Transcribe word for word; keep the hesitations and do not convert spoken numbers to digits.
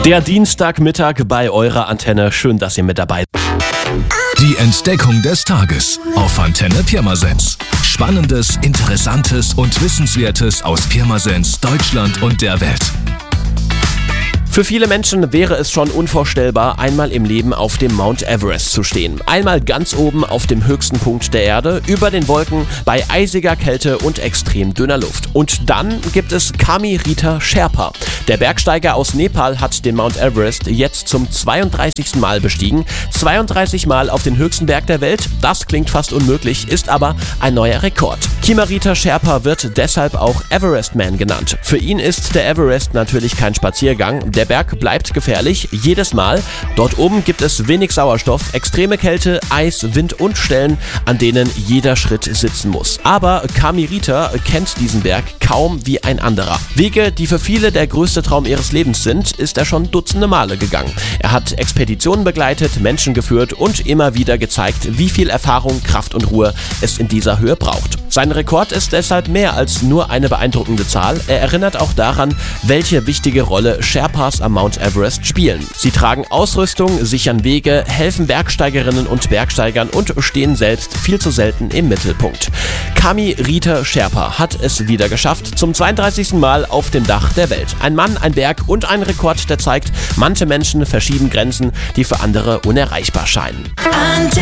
Der Dienstagmittag bei eurer Antenne. Schön, dass ihr mit dabei seid. Die Entdeckung des Tages auf Antenne Pirmasens. Spannendes, Interessantes und Wissenswertes aus Pirmasens, Deutschland und der Welt. Für viele Menschen wäre es schon unvorstellbar, einmal im Leben auf dem Mount Everest zu stehen. Einmal ganz oben auf dem höchsten Punkt der Erde, über den Wolken, bei eisiger Kälte und extrem dünner Luft. Und dann gibt es Kami Rita Sherpa. Der Bergsteiger aus Nepal hat den Mount Everest jetzt zum zweiunddreißigsten Mal bestiegen. zweiunddreißig Mal auf den höchsten Berg der Welt, das klingt fast unmöglich, ist aber ein neuer Rekord. Kami Rita Sherpa wird deshalb auch Everest Man genannt. Für ihn ist der Everest natürlich kein Spaziergang. Der Berg bleibt gefährlich, jedes Mal. Dort oben gibt es wenig Sauerstoff, extreme Kälte, Eis, Wind und Stellen, an denen jeder Schritt sitzen muss. Aber Kami Rita kennt diesen Berg kaum wie ein anderer. Wege, die für viele der größte Traum ihres Lebens sind, ist er schon dutzende Male gegangen. Er hat Expeditionen begleitet, Menschen geführt und immer wieder gezeigt, wie viel Erfahrung, Kraft und Ruhe es in dieser Höhe braucht. Sein Rekord ist deshalb mehr als nur eine beeindruckende Zahl. Er erinnert auch daran, welche wichtige Rolle Sherpas am Mount Everest spielen. Sie tragen Ausrüstung, sichern Wege, helfen Bergsteigerinnen und Bergsteigern und stehen selbst viel zu selten im Mittelpunkt. Kami Rita Sherpa hat es wieder geschafft, zum zweiunddreißigsten Mal auf dem Dach der Welt. Ein Mann, ein Berg und ein Rekord, der zeigt, manche Menschen verschieben Grenzen, die für andere unerreichbar scheinen.